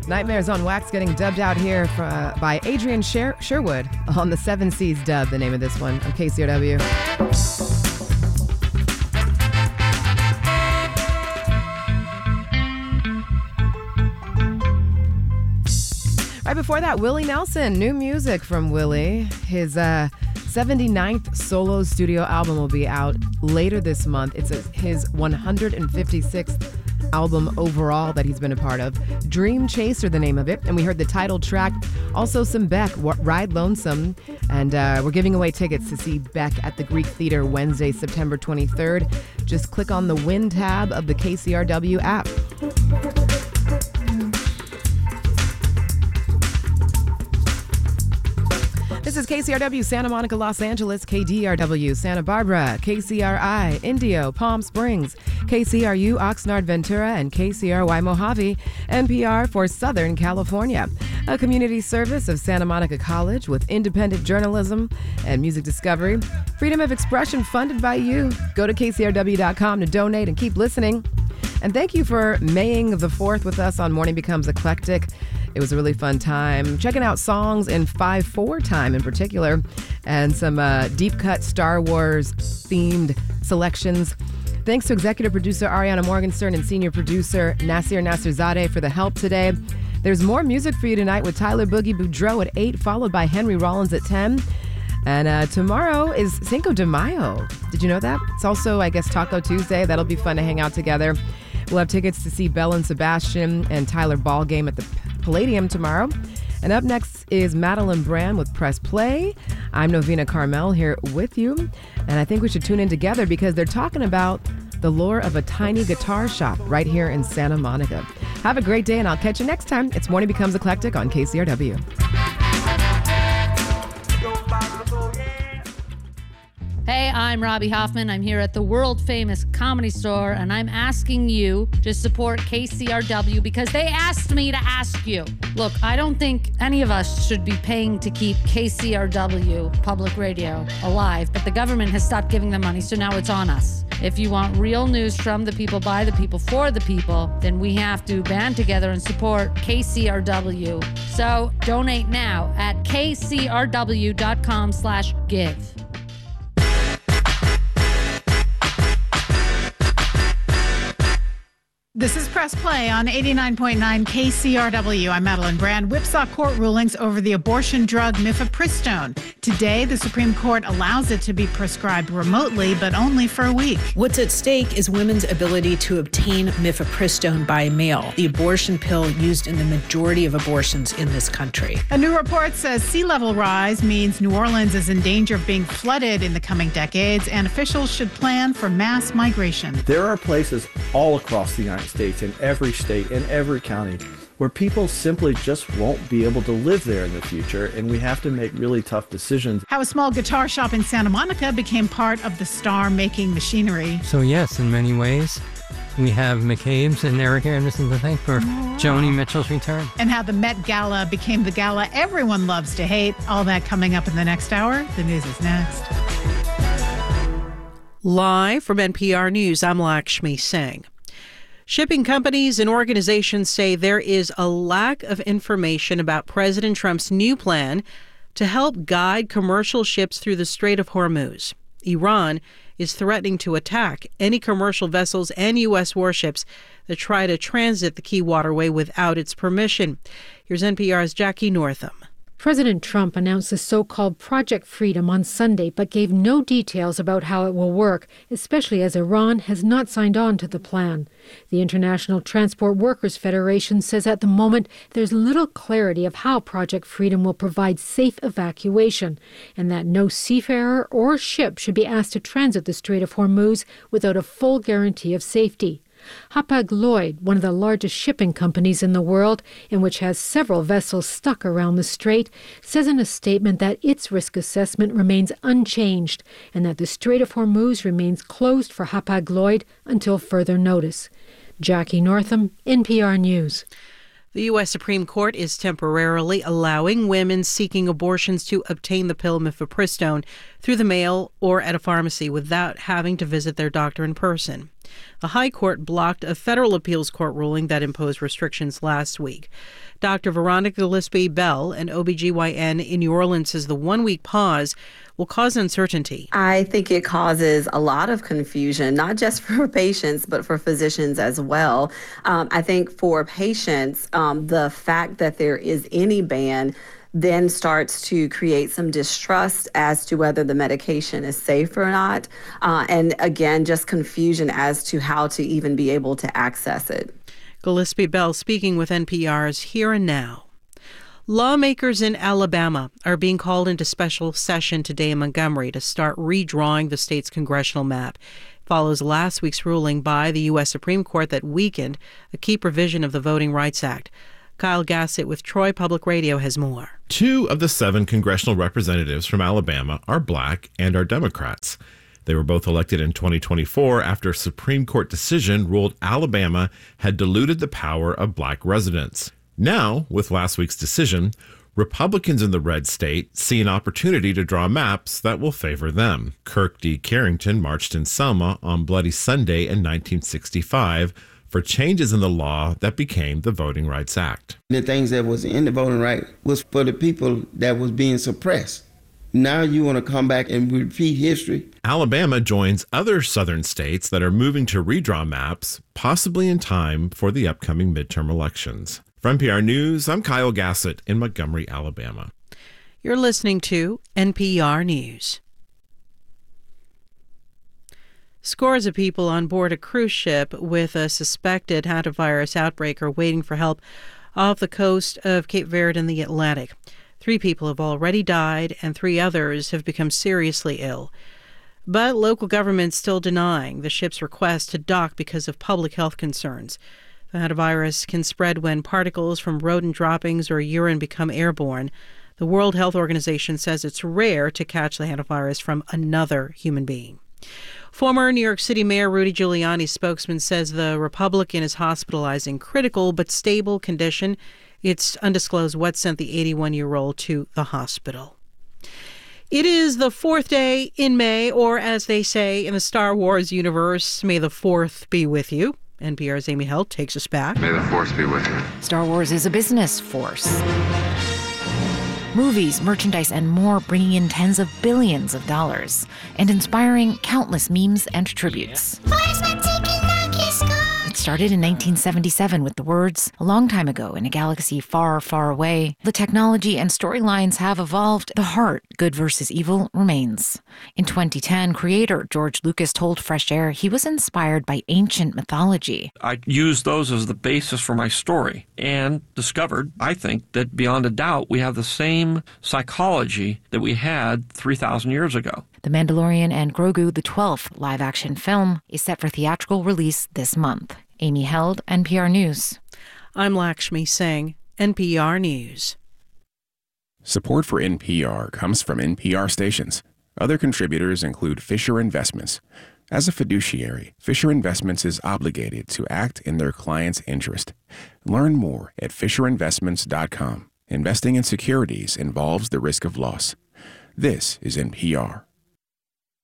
Nightmares on Wax getting dubbed out here by Adrian Sherwood on the Seven Seas dub, the name of this one on KCRW. Right before that, Willie Nelson, new music from Willie. His 79th solo studio album will be out later this month. It's his 156th album overall that he's been a part of. Dream Chaser, the name of it. And we heard the title track. Also some Beck, Ride Lonesome. And we're giving away tickets to see Beck at the Greek Theater Wednesday, September 23rd. Just click on the Win tab of the KCRW app. This is KCRW Santa Monica, Los Angeles, KDRW Santa Barbara, KCRI Indio, Palm Springs, KCRU Oxnard Ventura, and KCRY Mojave, NPR for Southern California. A community service of Santa Monica College with independent journalism and music discovery. Freedom of expression funded by you. Go to KCRW.com to donate and keep listening. And thank you for Maying the 4th with us on Morning Becomes Eclectic. It was a really fun time. Checking out songs in 5/4 time in particular, and some deep cut Star Wars themed selections. Thanks to executive producer Ariana Morgenstern and senior producer Nasir Nasirzadeh for the help today. There's more music for you tonight with Tyler Boogie Boudreaux at 8, followed by Henry Rollins at 10. And tomorrow is Cinco de Mayo. Did you know that? It's also, I guess, Taco Tuesday. That'll be fun to hang out together. We'll have tickets to see Belle and Sebastian and Tyler Ballgame at the Palladium tomorrow. And up next is Madeline Brand with Press Play. I'm Novena Carmel here with you. And I think we should tune in together because they're talking about the lure of a tiny guitar shop right here in Santa Monica. Have a great day, and I'll catch you next time. It's Morning Becomes Eclectic on KCRW. Hey, I'm Robbie Hoffman. I'm here at the world-famous Comedy Store, and I'm asking you to support KCRW because they asked me to ask you. Look, I don't think any of us should be paying to keep KCRW, public radio, alive, but the government has stopped giving them money, so now it's on us. If you want real news from the people, by the people, for the people, then we have to band together and support KCRW. So donate now at kcrw.com/give. This is Press Play on 89.9 KCRW. I'm Madeline Brand. Whipsaw court rulings over the abortion drug mifepristone. Today, the Supreme Court allows it to be prescribed remotely, but only for a week. What's at stake is women's ability to obtain mifepristone by mail, the abortion pill used in the majority of abortions in this country. A new report says sea level rise means New Orleans is in danger of being flooded in the coming decades, and officials should plan for mass migration. There are places all across the United States, in every state, in every county, where people simply just won't be able to live there in the future, and we have to make really tough decisions. How a small guitar shop in Santa Monica became part of the star-making machinery. So yes, in many ways, we have McCabe's and Eric Anderson to thank for Joni Mitchell's return. And how the Met Gala became the gala everyone loves to hate. All that coming up in the next hour. The news is next. Live from NPR News, I'm Lakshmi Singh. Shipping companies and organizations say there is a lack of information about President Trump's new plan to help guide commercial ships through the Strait of Hormuz. Iran is threatening to attack any commercial vessels and U.S. warships that try to transit the key waterway without its permission. Here's NPR's Jackie Northam. President Trump announced the so-called Project Freedom on Sunday, but gave no details about how it will work, especially as Iran has not signed on to the plan. The International Transport Workers Federation says at the moment there's little clarity of how Project Freedom will provide safe evacuation, and that no seafarer or ship should be asked to transit the Strait of Hormuz without a full guarantee of safety. Hapag-Lloyd, one of the largest shipping companies in the world, and which has several vessels stuck around the strait, says in a statement that its risk assessment remains unchanged and that the Strait of Hormuz remains closed for Hapag-Lloyd until further notice. Jackie Northam, NPR News. The U.S. Supreme Court is temporarily allowing women seeking abortions to obtain the pill mifepristone through the mail or at a pharmacy without having to visit their doctor in person. The High Court blocked a federal appeals court ruling that imposed restrictions last week. Dr. Veronica Gillespie Bell, an OBGYN in New Orleans, says the one-week pause will cause uncertainty. I think it causes a lot of confusion, not just for patients, but for physicians as well. I think for patients, the fact that there is any ban then starts to create some distrust as to whether the medication is safe or not. And again, just confusion as to how to even be able to access it. Gillespie Bell speaking with NPR's Here and Now. Lawmakers in Alabama are being called into special session today in Montgomery to start redrawing the state's congressional map. It follows last week's ruling by the U.S. Supreme Court that weakened a key provision of the Voting Rights Act. Kyle Gassett with Troy Public Radio has more. 2 of the 7 congressional representatives from Alabama are black and are Democrats. They were both elected in 2024 after a Supreme Court decision ruled Alabama had diluted the power of black residents. Now, with last week's decision, Republicans in the red state see an opportunity to draw maps that will favor them. Kirk D. Carrington marched in Selma on Bloody Sunday in 1965 for changes in the law that became the Voting Rights Act. The things that was in the voting right was for the people that was being suppressed. Now you want to come back and repeat history. Alabama joins other southern states that are moving to redraw maps, possibly in time for the upcoming midterm elections. From NPR News, I'm Kyle Gassett in Montgomery, Alabama. You're listening to NPR News. Scores of people on board a cruise ship with a suspected hantavirus outbreak are waiting for help off the coast of Cape Verde in the Atlantic. 3 people have already died and 3 others have become seriously ill. But local government's still denying the ship's request to dock because of public health concerns. The hantavirus can spread when particles from rodent droppings or urine become airborne. The World Health Organization says it's rare to catch the hantavirus from another human being. Former New York City Mayor Rudy Giuliani's spokesman says the Republican is hospitalized in critical but stable condition. It's undisclosed what sent the 81-year-old to the hospital. It is the 4th day in May, or as they say in the Star Wars universe, may the 4th be with you. NPR's Amy Held takes us back. May the Force be with you. Star Wars is a business force. Movies, merchandise, and more bringing in tens of billions of dollars and inspiring countless memes and tributes. It started in 1977 with the words, "A long time ago in a galaxy far, far away." The technology and storylines have evolved. The heart, good versus evil, remains. In 2010, creator George Lucas told Fresh Air he was inspired by ancient mythology. I used those as the basis for my story and discovered, I think, that beyond a doubt, we have the same psychology that we had 3,000 years ago. The Mandalorian and Grogu, the 12th live-action film, is set for theatrical release this month. Amy Held, NPR News. I'm Lakshmi Singh, NPR News. Support for NPR comes from NPR stations. Other contributors include Fisher Investments. As a fiduciary, Fisher Investments is obligated to act in their client's interest. Learn more at FisherInvestments.com. Investing in securities involves the risk of loss. This is NPR.